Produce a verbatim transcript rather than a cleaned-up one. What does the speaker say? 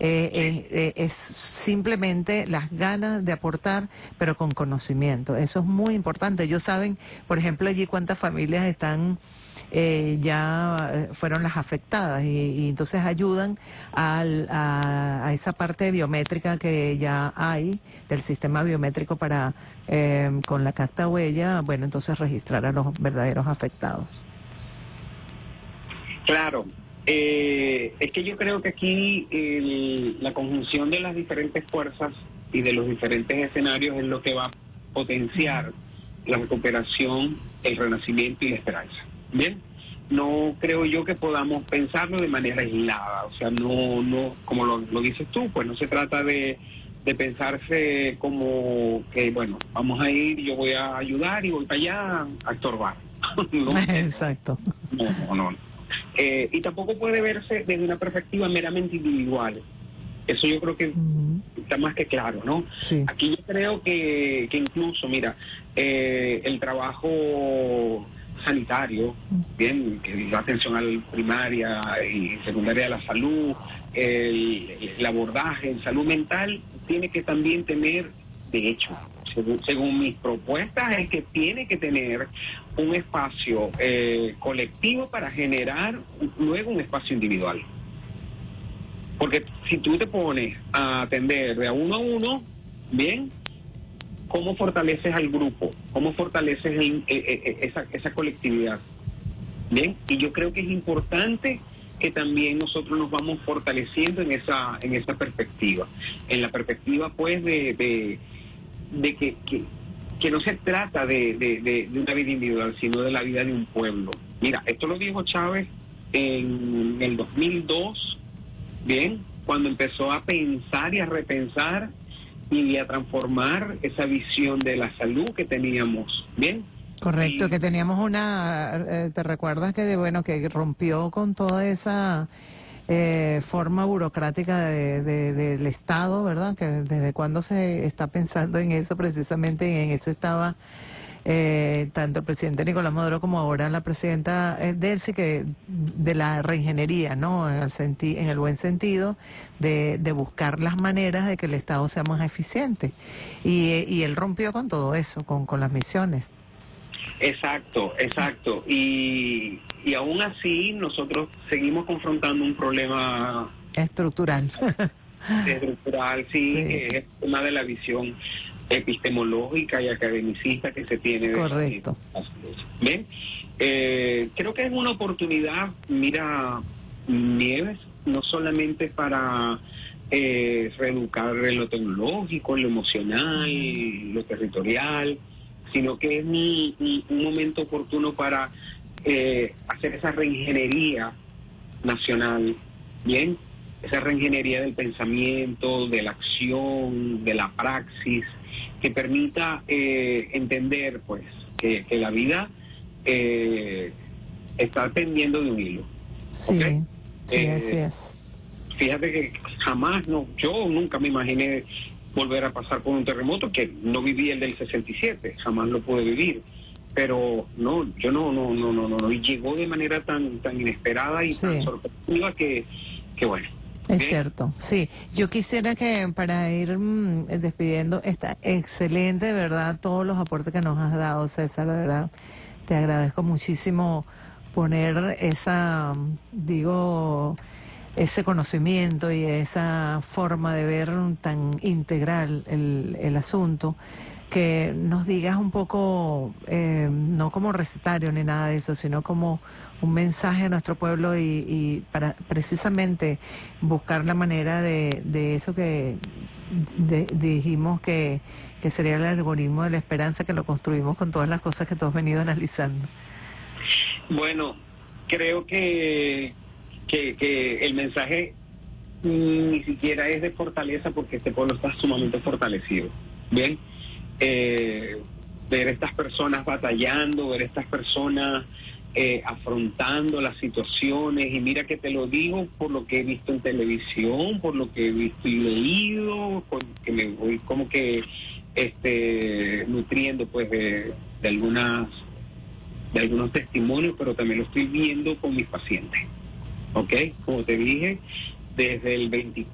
eh, eh, eh, es simplemente las ganas de aportar, pero con conocimiento. Eso es muy importante. Ellos saben, por ejemplo, allí cuántas familias están eh, ya eh, fueron las afectadas y, y entonces ayudan al, a, a esa parte biométrica que ya hay del sistema biométrico para eh, con la carta huella, bueno, entonces registrar a los verdaderos afectados. Claro, eh, es que yo creo que aquí el, la conjunción de las diferentes fuerzas y de los diferentes escenarios es lo que va a potenciar la recuperación, el renacimiento y la esperanza. Bien, no creo yo que podamos pensarlo de manera aislada, o sea, no, no, como lo, lo dices tú, pues no se trata de, de pensarse como que, bueno, vamos a ir, yo voy a ayudar y voy para allá a estorbar. No, Exacto. no, no, no. Eh, y tampoco puede verse desde una perspectiva meramente individual. Eso yo creo que uh-huh. está más que claro, ¿no? Sí. Aquí yo creo que, que incluso, mira, eh, el trabajo sanitario, bien, que la atención a la primaria y secundaria de la salud, el, el abordaje en salud mental, tiene que también tener, de hecho, según, según mis propuestas, es que tiene que tener un espacio eh, colectivo para generar luego un espacio individual. Porque si tú te pones a atender de a uno a uno, bien, ¿cómo fortaleces al grupo? ¿Cómo fortaleces el, eh, esa, esa colectividad? Bien, y yo creo que es importante que también nosotros nos vamos fortaleciendo en esa en esa perspectiva, en la perspectiva pues de, de, de que, que, que no se trata de, de, de, de una vida individual, sino de la vida de un pueblo. Mira, esto lo dijo Chávez en el dos mil dos, bien, cuando empezó a pensar y a repensar y a transformar esa visión de la salud que teníamos, bien. Correcto, y, que teníamos una, eh, ¿te recuerdas que de bueno que rompió con toda esa eh, forma burocrática de, de, del Estado, ¿verdad? Que desde cuándo se está pensando en eso precisamente, y en eso estaba eh, tanto el presidente Nicolás Maduro como ahora la presidenta eh, Delcy, que de la reingeniería, ¿no? En el, senti en el buen sentido de, de buscar las maneras de que el Estado sea más eficiente. Y, y él rompió con todo eso, con, con las misiones. Exacto, exacto. Y, y aún así nosotros seguimos confrontando un problema estructural. estructural, sí, sí, que es el tema de la visión epistemológica y academicista que se tiene. Correcto. De, ¿ven? Eh, creo que es una oportunidad, mira, Nieves, no solamente para eh, reeducar en lo tecnológico, en lo emocional, mm. lo territorial, sino que es mi, mi, un momento oportuno para eh, hacer esa reingeniería nacional, ¿bien? Esa reingeniería del pensamiento, de la acción, de la praxis, que permita eh, entender, pues, que, que la vida eh, está pendiendo de un hilo. Sí, ¿Okay? sí, eh, así es. Fíjate que jamás, no, yo nunca me imaginé volver a pasar por un terremoto, que no viví el del sesenta y siete, jamás lo pude vivir, pero no, yo no, no, no, no, no, no, y llegó de manera tan, tan inesperada y sí. tan sorpresiva que, que bueno. Es ¿bien? cierto, sí. Yo quisiera que para ir mmm, despidiendo, está excelente, de verdad, todos los aportes que nos has dado, César, de verdad, te agradezco muchísimo poner esa, digo, ese conocimiento y esa forma de ver tan integral el, el asunto, que nos digas un poco, eh, no como recetario ni nada de eso, sino como un mensaje a nuestro pueblo y, y para precisamente buscar la manera de, de eso que de, dijimos que, que sería el algoritmo de la esperanza, que lo construimos con todas las cosas que tú has venido analizando. Bueno, creo que Que, que el mensaje ni siquiera es de fortaleza, porque este pueblo está sumamente fortalecido. Bien, eh, ver estas personas batallando, ver estas personas eh, afrontando las situaciones, y mira que te lo digo por lo que he visto en televisión, por lo que he visto y leído, porque me voy como que este nutriendo pues de, de algunas de algunos testimonios, pero también lo estoy viendo con mis pacientes. Ok, como te dije, desde el veinticuatro